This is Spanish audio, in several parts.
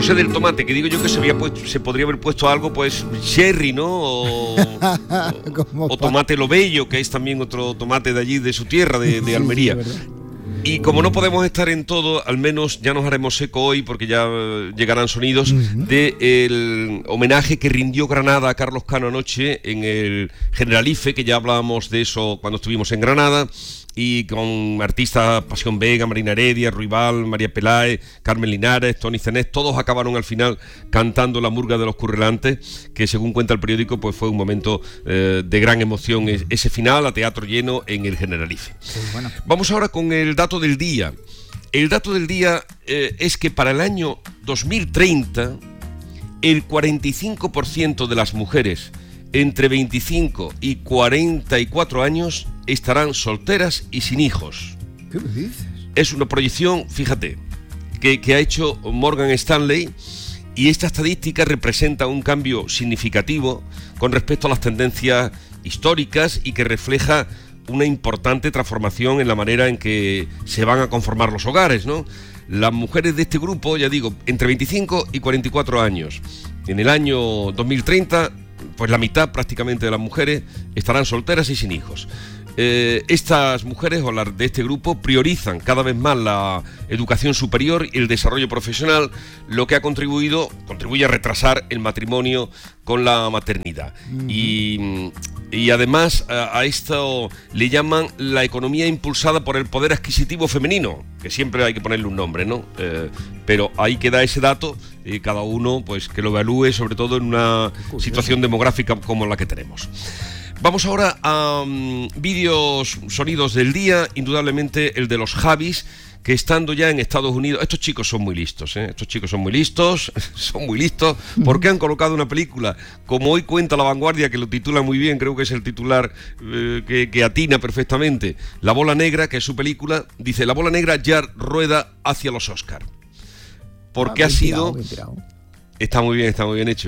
José del Tomate, que digo yo que se podría haber puesto algo, pues, cherry, ¿no? O tomate lo bello, que es también otro tomate de allí, de su tierra, de Almería. Sí, y como no podemos estar en todo, al menos ya nos haremos eco hoy, porque ya llegarán sonidos, del homenaje que rindió Granada a Carlos Cano anoche en el Generalife, que ya hablábamos de eso cuando estuvimos en Granada, y con artistas Pasión Vega, Marina Heredia, Ruibal, María Peláez, Carmen Linares, Tony Cenés, todos acabaron al final cantando La Murga de los Currelantes, que según cuenta el periódico, pues fue un momento de gran emoción, ese final a teatro lleno en el Generalife. Bueno. Vamos ahora con el dato del día. El dato del día es que para el año 2030 el 45% de las mujeres entre 25 y 44 años estarán solteras y sin hijos. ¿Qué me dices? Es una proyección, fíjate, que ha hecho Morgan Stanley, y esta estadística representa un cambio significativo con respecto a las tendencias históricas y que refleja una importante transformación en la manera en que se van a conformar los hogares, ¿no? Las mujeres de este grupo, ya digo, entre 25 y 44 años. En el año 2030, pues la mitad prácticamente de las mujeres estarán solteras y sin hijos. Estas mujeres o las de este grupo priorizan cada vez más la educación superior y el desarrollo profesional, lo que contribuye a retrasar el matrimonio con la maternidad. Y además a esto le llaman la economía impulsada por el poder adquisitivo femenino, que siempre hay que ponerle un nombre, ¿no? Pero ahí queda ese dato, y cada uno pues que lo evalúe, sobre todo en una situación demográfica como la que tenemos. Vamos ahora a vídeos, sonidos del día, indudablemente el de los Javis, que estando ya en Estados Unidos, estos chicos son muy listos, estos chicos son muy listos, porque han colocado una película, como hoy cuenta La Vanguardia, que lo titula muy bien, creo que es el titular que atina perfectamente, La Bola Negra, que es su película, dice, La Bola Negra ya rueda hacia los Oscar, porque ha sido... Está muy bien hecho.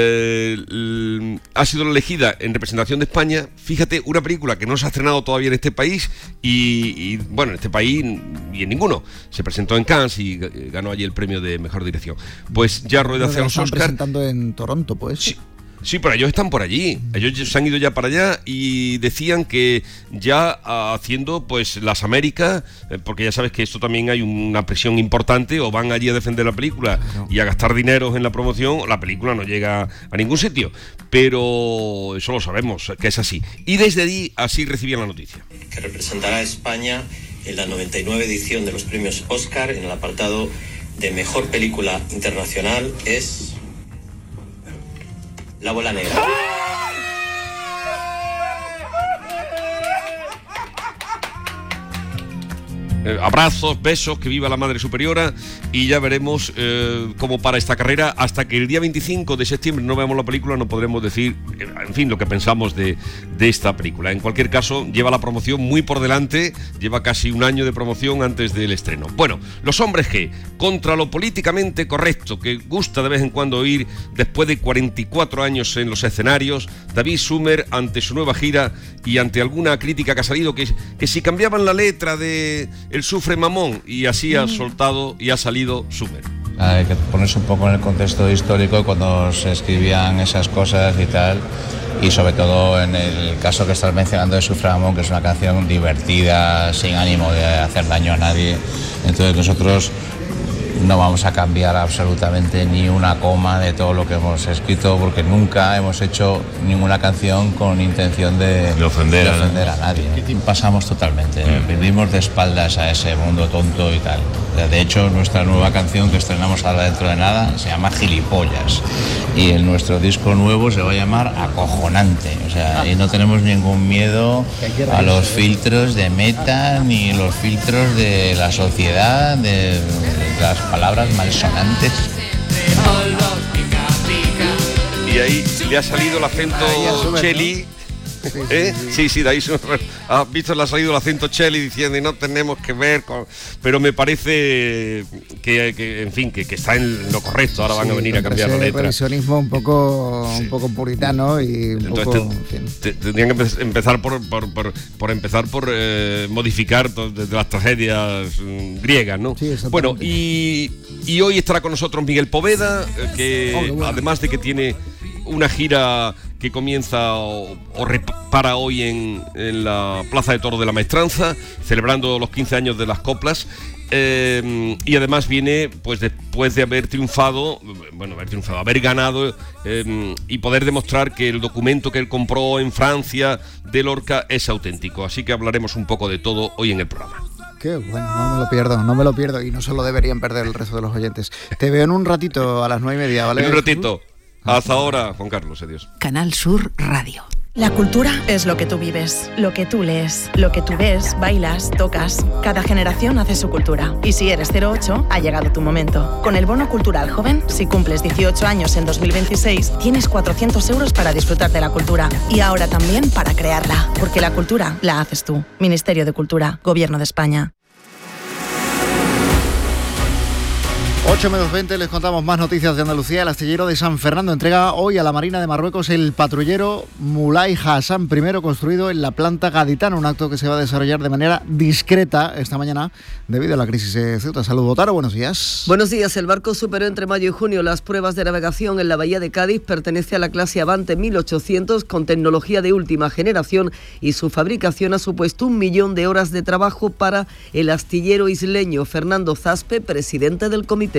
Ha sido elegida en representación de España. Fíjate, una película que no se ha estrenado todavía en este país y bueno, en este país y en ninguno. Se presentó en Cannes y ganó allí el premio de mejor dirección. Pues ya rueda hacia los Oscar. Presentando en Toronto, pues. Sí, pero ellos están por allí, ellos se han ido ya para allá y decían que ya haciendo pues las Américas, porque ya sabes que esto también hay una presión importante, o van allí a defender la película y a gastar dineros en la promoción, o la película no llega a ningún sitio, pero eso lo sabemos, que es así. Y desde allí así recibían la noticia. Que representará a España en la 99 edición de los premios Oscar en el apartado de Mejor Película Internacional es... La Bola Negra. Abrazos, besos, que viva la Madre Superiora, y ya veremos cómo para esta carrera. Hasta que el día 25 de septiembre no veamos la película, no podremos decir, en fin, lo que pensamos de esta película. En cualquier caso, lleva la promoción muy por delante, lleva casi un año de promoción antes del estreno. Bueno, Los Hombres G, contra lo políticamente correcto, que gusta de vez en cuando oír después de 44 años en los escenarios, David Sumer ante su nueva gira y ante alguna crítica que ha salido, que si cambiaban la letra de El Sufre Mamón, y así ha soltado y ha salido Sumer. Hay que ponerse un poco en el contexto histórico cuando se escribían esas cosas y tal, y sobre todo en el caso que estás mencionando de Sufre Mamón, que es una canción divertida, sin ánimo de hacer daño a nadie. Entonces nosotros no vamos a cambiar absolutamente ni una coma de todo lo que hemos escrito, porque nunca hemos hecho ninguna canción con intención de ofender a nadie. Pasamos totalmente, vivimos de espaldas a ese mundo tonto y tal. De hecho, nuestra nueva canción que estrenamos ahora dentro de nada se llama Gilipollas, y en nuestro disco nuevo se va a llamar Acojonante. O sea, y no tenemos ningún miedo a los filtros de Meta ni los filtros de la sociedad, de las palabras malsonantes. Y ahí le ha salido el acento Cheli. Sí, de ahí has visto, le ha salido el acento Cheli diciendo, y no tenemos que ver con... Pero me parece que en fin, que está en lo correcto. Ahora van a venir a cambiar la letra. Revisionismo un poco puritano y un entonces poco... En fin. Tendrían que empezar por modificar desde las tragedias griegas, ¿no? Sí, bueno, y Y hoy estará con nosotros Miguel Poveda, que además de que tiene una gira que comienza o repara hoy en la Plaza de Toros de la Maestranza, celebrando los 15 años de las coplas. Y además viene pues después de haber ganado y poder demostrar que el documento que él compró en Francia de Lorca es auténtico. Así que hablaremos un poco de todo hoy en el programa. Qué bueno, no me lo pierdo y no se lo deberían perder el resto de los oyentes. Te veo en un ratito a las 9:30, ¿vale? En un ratito. Hasta ahora, Juan Carlos, adiós. Canal Sur Radio. La cultura es lo que tú vives, lo que tú lees, lo que tú ves, bailas, tocas. Cada generación hace su cultura. Y si eres 08, ha llegado tu momento. Con el Bono Cultural Joven, si cumples 18 años en 2026, tienes 400 euros para disfrutar de la cultura. Y ahora también para crearla. Porque la cultura la haces tú. Ministerio de Cultura, Gobierno de España. 8:20, les contamos más noticias de Andalucía. El astillero de San Fernando entrega hoy a la Marina de Marruecos el patrullero Mulay Hassan I, construido en la planta gaditana, un acto que se va a desarrollar de manera discreta esta mañana debido a la crisis de Ceuta. Saludos, Taro, buenos días. Buenos días. El barco superó entre mayo y junio las pruebas de navegación en la bahía de Cádiz. Pertenece a la clase Avante 1800 con tecnología de última generación y su fabricación ha supuesto 1 millón de horas de trabajo para el astillero isleño. Fernando Zaspe, presidente del comité.